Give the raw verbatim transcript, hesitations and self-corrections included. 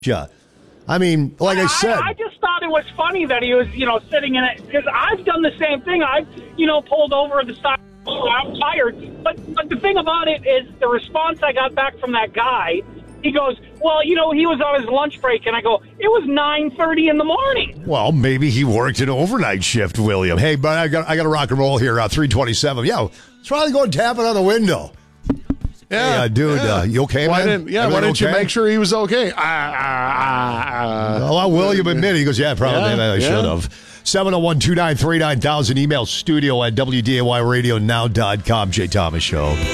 Yeah. I mean, like I, I said. I, I just thought it was funny that he was, you know, sitting in it. Because I've done the same thing. I've, you know, pulled over the side. I'm tired. But, but the thing about it is the response I got back from that guy, he goes, well, you know, he was on his lunch break. And I go, it was nine thirty in the morning. Well, maybe he worked an overnight shift, William. Hey, but I got I got to rock and roll here. Uh, three twenty-seven. Yeah, let's probably go and tap it on the window. Yeah, hey, uh, dude, yeah. Uh, you okay, why man? Didn't, yeah, Everything why didn't okay? you make sure he was okay? Ah, ah, ah, oh, well, William admitted. He goes, yeah, probably Yeah, maybe I yeah. should have. seven oh one, two nine three, nine thousand. Email studio at W D A Y radio now dot com. Jay Thomas Show.